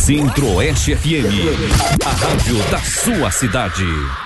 Centro-Oeste FM, a rádio da sua cidade.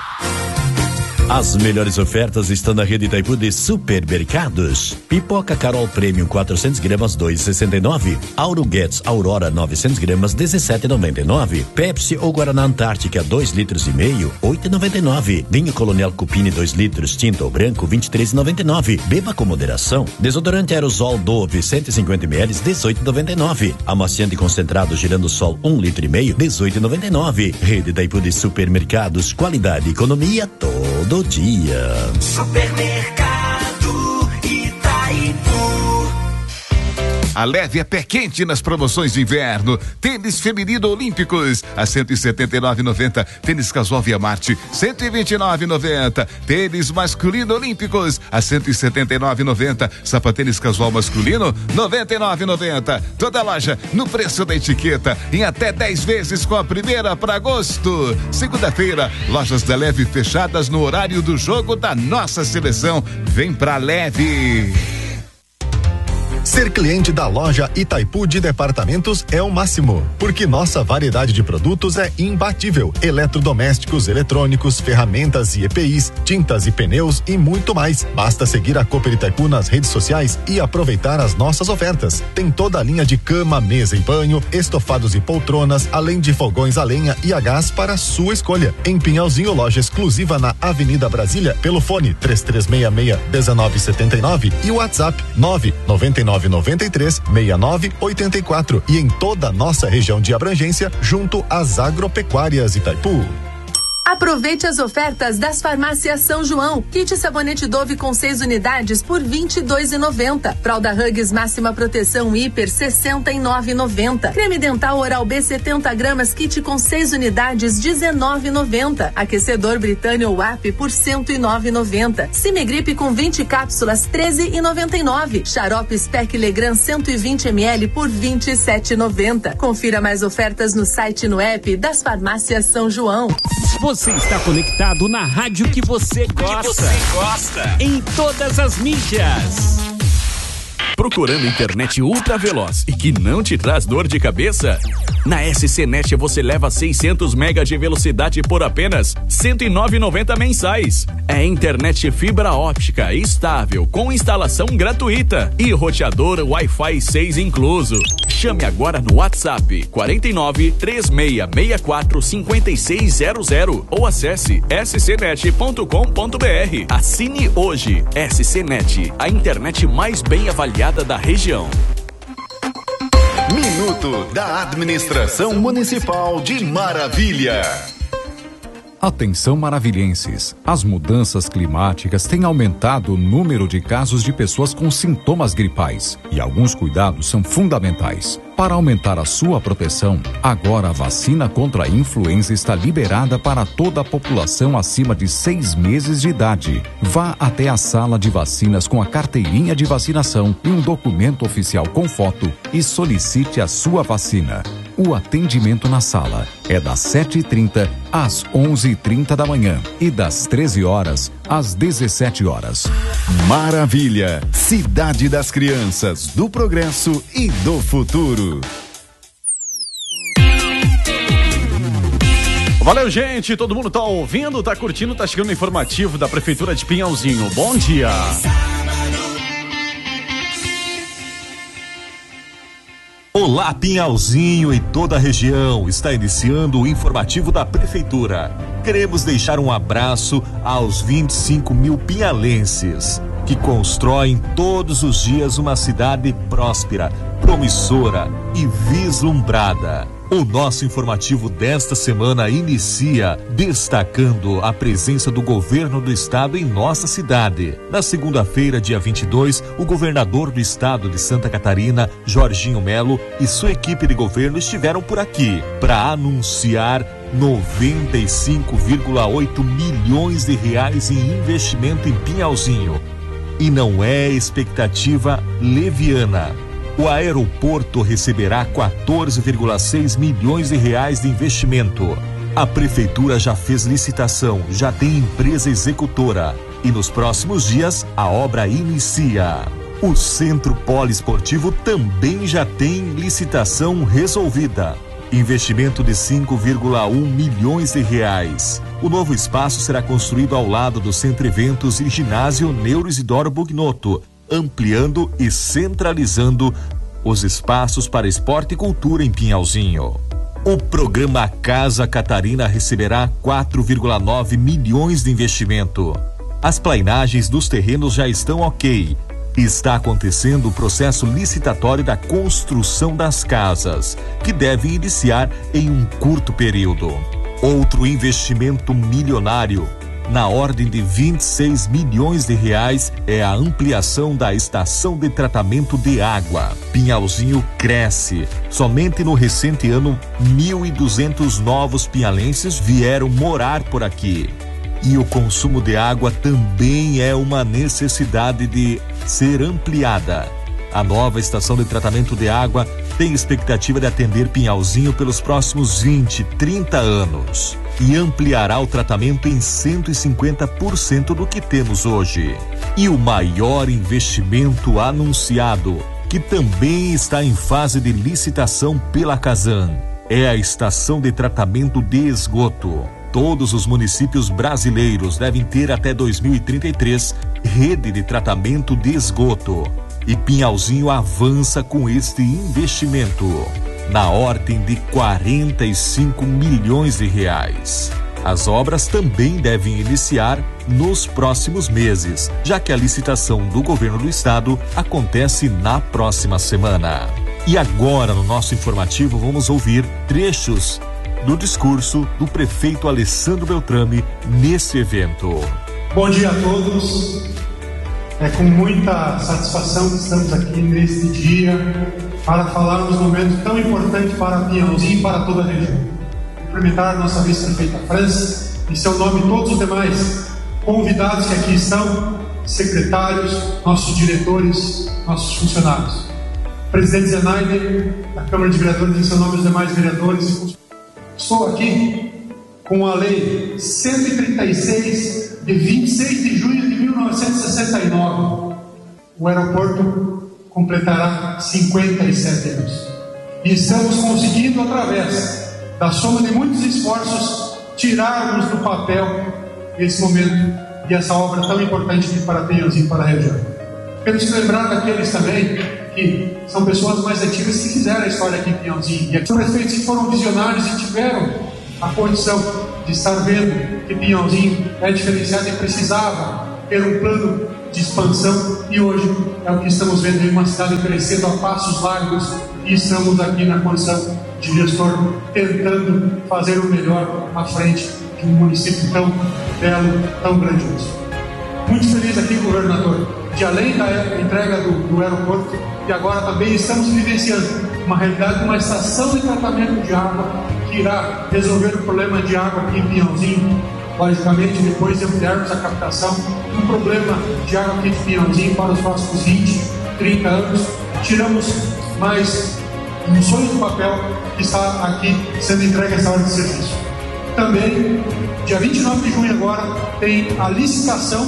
As melhores ofertas estão na rede Itaipu de supermercados. Pipoca Carol Premium 400 gramas 2,69. Auro Guedes Aurora 900 gramas 17,99. Pepsi ou Guaraná Antártica 2 litros e meio 8,99. Vinho Colonial Cupini 2 litros tinto ou branco 23,99. Beba com moderação. Desodorante Aerosol Dove 150 ml 18,99. Amaciante concentrado Girando Sol 1 litro e meio 18,99. Rede Itaipu de supermercados, qualidade e economia todo dia. Supermercado Itaipu. A leve é pé quente nas promoções de inverno. Tênis feminino olímpicos a 179,90. Tênis casual Via Marte 129,90. Tênis masculino olímpicos a 179,90. Sapatênis casual masculino 99,90. Toda loja no preço da etiqueta em até 10 vezes com a primeira para agosto. Segunda-feira, lojas da Leve fechadas no horário do jogo da nossa seleção. Vem pra Leve. Ser cliente da loja Itaipu de Departamentos é o máximo, porque nossa variedade de produtos é imbatível. Eletrodomésticos, eletrônicos, ferramentas e EPIs, tintas e pneus e muito mais. Basta seguir a Cooper Itaipu nas redes sociais e aproveitar as nossas ofertas. Tem toda a linha de cama, mesa e banho, estofados e poltronas, além de fogões a lenha e a gás para sua escolha. Em Pinhalzinho, loja exclusiva na Avenida Brasília, pelo fone 3366-1979 e o WhatsApp 99993-6984 e em toda a nossa região de abrangência, junto às agropecuárias Itaipu. Aproveite as ofertas das farmácias São João. Kit sabonete Dove com 6 unidades por R$22,90. Fralda Huggies máxima proteção hiper 69,90. Creme dental Oral-B 70 gramas kit com 6 unidades R$19,90. Aquecedor Britânia WAP por R$109,90. Cimegripe com 20 cápsulas R$13,99. Xarope Spec Legrand 120 ml por R$27,90. Confira mais ofertas no site e no app das farmácias São João. Você está conectado na rádio que você gosta. Em todas as mídias. Procurando internet ultra veloz e que não te traz dor de cabeça? Na SCNet você leva 600 megas de velocidade por apenas R$109,90 mensais. É internet fibra óptica estável com instalação gratuita e roteador Wi-Fi 6 incluso. Chame agora no WhatsApp 49 3664 5600 ou acesse scnet.com.br. Assine hoje. SCNet, a internet mais bem avaliada da região. Minuto da Administração Municipal de Maravilha. Atenção maravilhenses, as mudanças climáticas têm aumentado o número de casos de pessoas com sintomas gripais e alguns cuidados são fundamentais. Para aumentar a sua proteção, agora a vacina contra a influenza está liberada para toda a população acima de 6 meses de idade. Vá até a sala de vacinas com a carteirinha de vacinação e um documento oficial com foto e solicite a sua vacina. O atendimento na sala é das 7h30 às 11h30 da manhã e das 13 horas às 17 horas. Maravilha, cidade das crianças, do progresso e do futuro. Valeu, gente, todo mundo tá ouvindo, tá curtindo, tá chegando o informativo da Prefeitura de Pinhalzinho. Bom dia. Olá, Pinhalzinho e toda a região. Está iniciando o informativo da Prefeitura. Queremos deixar um abraço aos 25 mil pinhalenses que constroem todos os dias uma cidade próspera, promissora e vislumbrada. O nosso informativo desta semana inicia destacando a presença do governo do estado em nossa cidade. Na segunda-feira, dia 22, o governador do estado de Santa Catarina, Jorginho Melo, e sua equipe de governo estiveram por aqui para anunciar 95,8 milhões de reais em investimento em Pinhalzinho. E não é expectativa leviana. O aeroporto receberá 14,6 milhões de reais de investimento. A prefeitura já fez licitação, já tem empresa executora e nos próximos dias a obra inicia. O Centro Poliesportivo também já tem licitação resolvida. Investimento de 5,1 milhões de reais. O novo espaço será construído ao lado do Centro Eventos e Ginásio Neuro Isidoro Bugnotto, ampliando e centralizando os espaços para esporte e cultura em Pinhalzinho. O programa Casa Catarina receberá 4,9 milhões de investimento. As plainagens dos terrenos já estão ok. Está acontecendo o processo licitatório da construção das casas, que deve iniciar em um curto período. Outro investimento milionário, na ordem de 26 milhões de reais, é a ampliação da estação de tratamento de água. Pinhalzinho cresce. Somente no recente ano, 1.200 novos pinhalenses vieram morar por aqui. E o consumo de água também é uma necessidade de ser ampliada. A nova estação de tratamento de água tem expectativa de atender Pinhalzinho pelos próximos 20, 30 anos e ampliará o tratamento em 150% do que temos hoje. E o maior investimento anunciado, que também está em fase de licitação pela Casan, é a estação de tratamento de esgoto. Todos os municípios brasileiros devem ter até 2033 rede de tratamento de esgoto. E Pinhalzinho avança com este investimento, na ordem de 45 milhões de reais. As obras também devem iniciar nos próximos meses, já que a licitação do governo do estado acontece na próxima semana. E agora, no nosso informativo, vamos ouvir trechos do discurso do prefeito Alessandro Beltrame nesse evento. Bom dia a todos. É com muita satisfação que estamos aqui neste dia para falarmos de um momento tão importante para Pinhalzinho e para toda a região. Cumprimentar a nossa vice-prefeita França, em seu nome todos os demais convidados que aqui estão, secretários, nossos diretores, nossos funcionários. Presidente Zenaide, da Câmara de Vereadores, em seu nome os demais vereadores e funcionários. Estou aqui com a Lei 136, de 26 de junho de 1969. O aeroporto completará 57 anos. E estamos conseguindo, através da soma de muitos esforços, tirarmos do papel esse momento e essa obra tão importante para Pinhalzinho e para a região. Temos que lembrar daqueles também que são pessoas mais antigas que fizeram a história aqui em Pinhalzinho. E aqui são prefeitos que foram visionários e tiveram a condição de estar vendo que Pinhalzinho é diferenciado e precisava ter um plano de expansão. E hoje é o que estamos vendo em uma cidade crescendo a passos largos e estamos aqui na condição de gestor tentando fazer o melhor à frente de um município tão belo, tão grandioso. Muito feliz aqui, governador, de além da entrega do aeroporto, e agora também estamos vivenciando uma realidade de uma estação de tratamento de água que irá resolver o problema de água aqui em Pinhalzinho. Logicamente, depois de ampliarmos a captação, um problema de água aqui de Pinhalzinho para os próximos 20, 30 anos. Tiramos mais um sonho do papel que está aqui sendo entregue essa hora de serviço. Também, dia 29 de junho agora, tem a licitação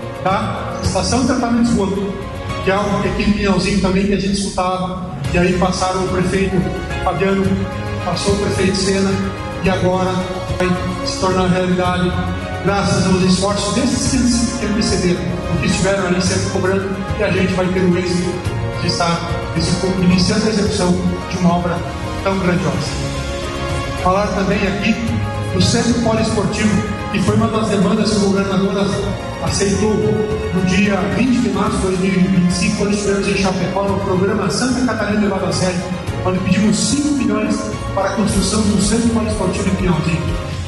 da estação de tratamento de esgoto, que é algo que aqui em Pinhalzinho também que a gente escutava, e aí passaram o prefeito Fabiano, passou o prefeito Sena, e agora vai se tornar realidade, graças aos esforços desses que antecederam, que estiveram ali sempre cobrando, e a gente vai ter o êxito de estar iniciando a execução de uma obra tão grandiosa. Falar também aqui do Centro Poliesportivo, que foi uma das demandas que o governador aceitou no dia 20 de março de 2025, quando estivemos em Chapecó, no programa Santa Catarina levado a sério, onde pedimos 5 milhões para a construção do Centro Poliesportivo em Pinhalzinho.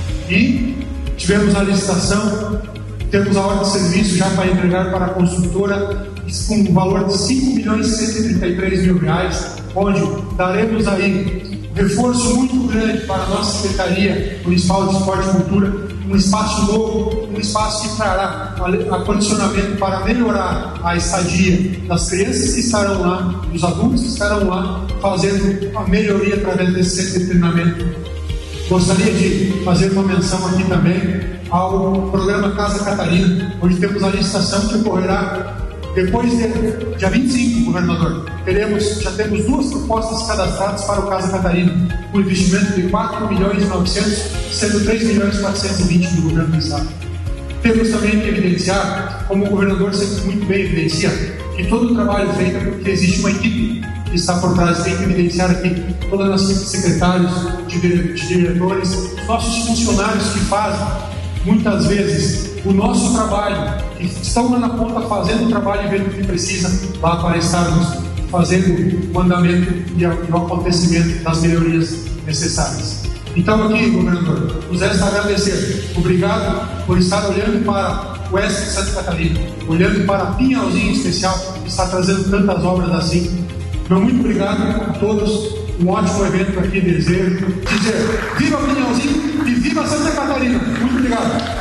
E tivemos a licitação, temos a ordem de serviço já para entregar para a construtora, com um valor de 5 milhões e 133 mil reais, onde daremos aí um reforço muito grande para a nossa Secretaria Municipal de Esporte e Cultura, um espaço novo, um espaço que trará acondicionamento para melhorar a estadia das crianças que estarão lá, dos adultos que estarão lá, fazendo a melhoria através desse centro de treinamento. Gostaria de fazer uma menção aqui também ao programa Casa Catarina, onde temos a licitação que ocorrerá Depois, dia 25, governador, já temos 2 propostas cadastradas para o Casa Catarina, com investimento de 4.900.000, sendo 3.420.000 do governo do estado. Temos também que evidenciar, como o governador sempre muito bem evidencia, que todo o trabalho feito é porque existe uma equipe que está por trás. Tem que evidenciar aqui todas as equipes de secretários, de diretores, os nossos funcionários que fazem, muitas vezes, o nosso trabalho, que estão lá na ponta fazendo o trabalho e vendo o que precisa lá para estarmos fazendo o andamento e o acontecimento das melhorias necessárias. Então aqui, governador, nos resta agradecer. Obrigado por estar olhando para o oeste de Santa Catarina, olhando para Pinhalzinho em especial, que está trazendo tantas obras assim. Meu muito obrigado a todos, um ótimo evento aqui, desejo dizer viva Pinhalzinho e viva Santa Catarina. Muito obrigado.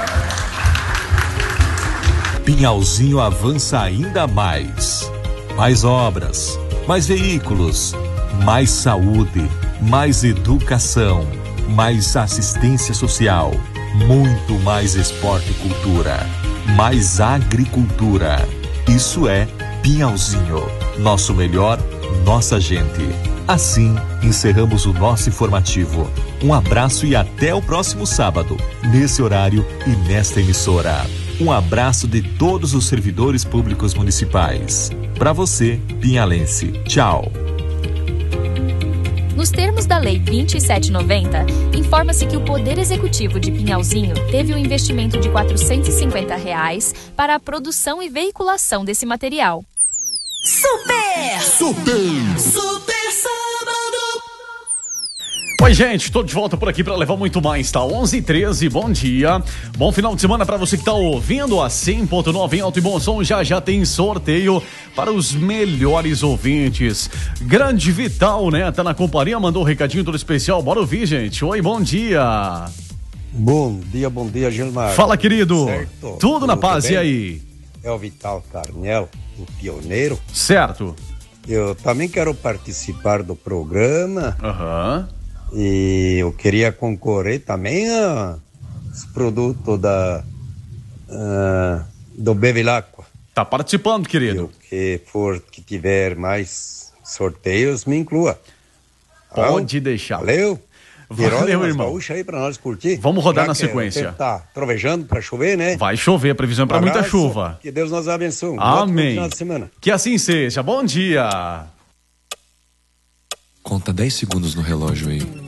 Pinhalzinho avança ainda mais. Mais obras, mais veículos, mais saúde, mais educação, mais assistência social, muito mais esporte e cultura, mais agricultura. Isso é Pinhalzinho. Nosso melhor, nossa gente. Assim, encerramos o nosso informativo. Um abraço e até o próximo sábado, nesse horário e nesta emissora. Um abraço de todos os servidores públicos municipais. Para você, pinhalense. Tchau. Nos termos da Lei 2790, informa-se que o Poder Executivo de Pinhalzinho teve um investimento de R$ 450 para a produção e veiculação desse material. Super Sábado. Oi, gente, tô de volta por aqui para levar muito mais, tá? 11h13, bom dia. Bom final de semana para você que tá ouvindo a 100.9 em alto e bom som. Já tem sorteio para os melhores ouvintes. Grande Vital, né? Tá na companhia, mandou um recadinho todo especial. Bora ouvir, gente. Oi, bom dia. Bom dia, Gilmar. Fala, querido. Certo? Tudo na paz, bem? E aí? É o Vital Carnel, o pioneiro. Certo. Eu também quero participar do programa. Aham. E eu queria concorrer também aos produtos do Bevilacqua. Tá participando, querido. Que tiver mais sorteios, me inclua. Pode deixar. Valeu. Valeu, irmão. Gaúcha aí pra nós curtir. Vamos rodar na sequência. Tá trovejando pra chover, né? Vai chover, previsão é pra muita chuva. Que Deus nos abençoe. Amém. Final de semana. Que assim seja. Bom dia. Conta 10 segundos no relógio aí.